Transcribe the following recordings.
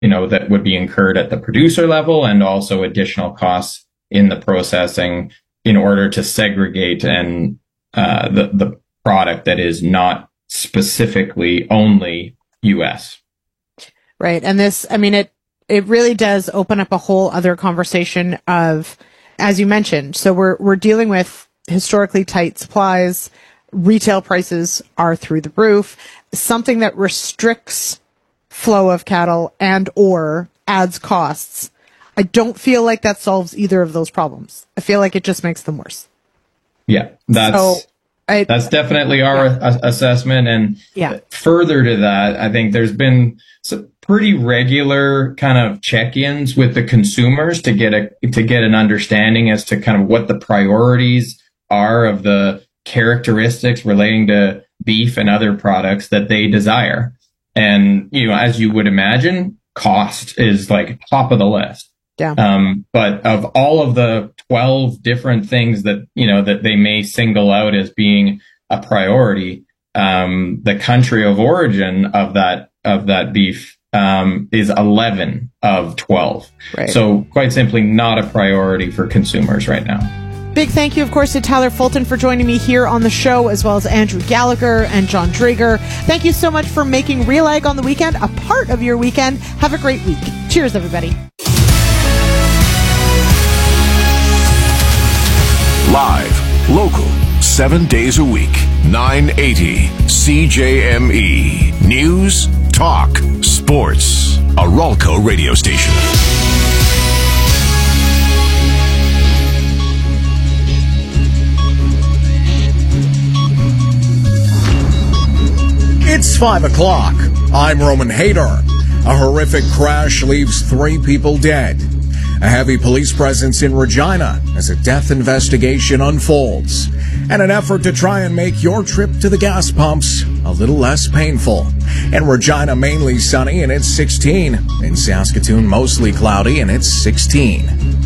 that would be incurred at the producer level, and also additional costs in the processing in order to segregate and the product that is not specifically only U.S. Right. And this, I mean, it really does open up a whole other conversation of, as you mentioned, so we're dealing with historically tight supplies. Retail prices are through the roof. Something that restricts flow of cattle and or adds costs. I don't feel like that solves either of those problems. I feel like it just makes them worse. Yeah, that's definitely our assessment. And further to that, I think there's been some pretty regular kind of check-ins with the consumers to get an understanding as to kind of what the priorities are of the characteristics relating to beef and other products that they desire. And, as you would imagine, cost is like top of the list. Yeah. But of all of the 12 different things that, that they may single out as being a priority, the country of origin of that beef, is 11 of 12. Right. So quite simply not a priority for consumers right now. Big thank you, of course, to Tyler Fulton for joining me here on the show, as well as Andrew Gallagher and John Drager. Thank you so much for making Real Ag on the Weekend a part of your weekend. Have a great week. Cheers, everybody. Live, local, 7 days a week, 980 CJME. News, talk, sports. A Ralco radio station. It's 5 o'clock. I'm Roman Hader. A horrific crash leaves 3 people dead. A heavy police presence in Regina as a death investigation unfolds. And an effort to try and make your trip to the gas pumps a little less painful. In Regina, mainly sunny, and it's 16. In Saskatoon, mostly cloudy, and it's 16.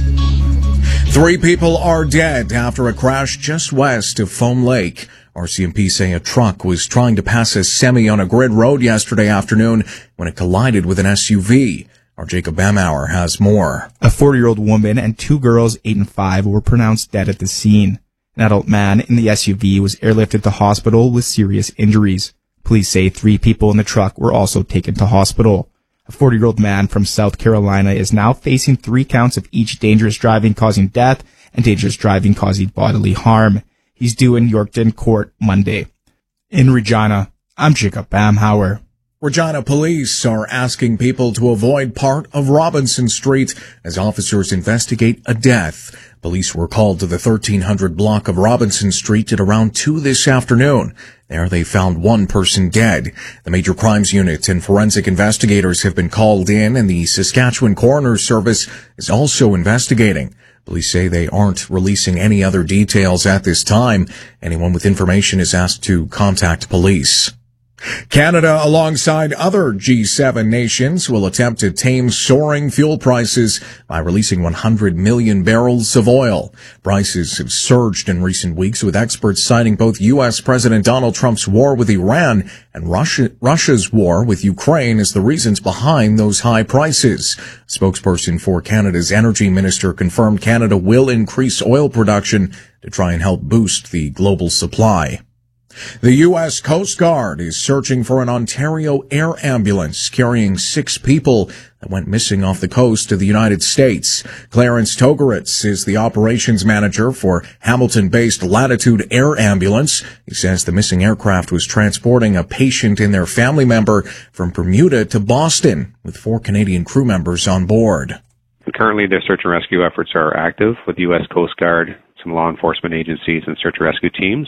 3 people are dead after a crash just west of Foam Lake. RCMP say a truck was trying to pass a semi on a grid road yesterday afternoon when it collided with an SUV. Our Jacob Bamauer has more. A 40-year-old woman and 2 girls, 8 and 5, were pronounced dead at the scene. An adult man in the SUV was airlifted to hospital with serious injuries. Police say 3 people in the truck were also taken to hospital. A 40-year-old man from South Carolina is now facing 3 counts of each dangerous driving causing death and dangerous driving causing bodily harm. He's due in Yorkton Court Monday. In Regina, I'm Jacob Bamhauer. Regina police are asking people to avoid part of Robinson Street as officers investigate a death. Police were called to the 1300 block of Robinson Street at around 2 this afternoon. There they found 1 person dead. The Major Crimes Unit and forensic investigators have been called in, and the Saskatchewan Coroner's Service is also investigating. Police say they aren't releasing any other details at this time. Anyone with information is asked to contact police. Canada, alongside other G7 nations, will attempt to tame soaring fuel prices by releasing 100 million barrels of oil. Prices have surged in recent weeks, with experts citing both U.S. President Donald Trump's war with Iran and Russia's war with Ukraine as the reasons behind those high prices. A spokesperson for Canada's energy minister confirmed Canada will increase oil production to try and help boost the global supply. The U.S. Coast Guard is searching for an Ontario air ambulance carrying 6 people that went missing off the coast of the United States. Clarence Togaritz is the operations manager for Hamilton-based Latitude Air Ambulance. He says the missing aircraft was transporting a patient and their family member from Bermuda to Boston, with 4 Canadian crew members on board. Currently, their search and rescue efforts are active with the U.S. Coast Guard, some law enforcement agencies, and search and rescue teams.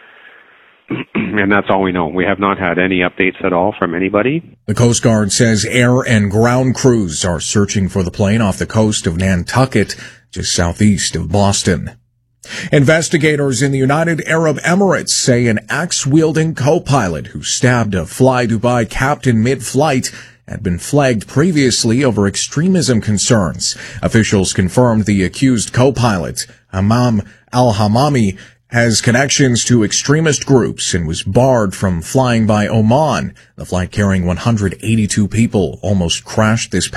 And that's all we know. We have not had any updates at all from anybody. The Coast Guard says air and ground crews are searching for the plane off the coast of Nantucket, just southeast of Boston. Investigators in the United Arab Emirates say an axe-wielding co-pilot who stabbed a Fly Dubai captain mid-flight had been flagged previously over extremism concerns. Officials confirmed the accused co-pilot, Hammam al-Hammami, has connections to extremist groups and was barred from flying by Oman. The flight carrying 182 people almost crashed this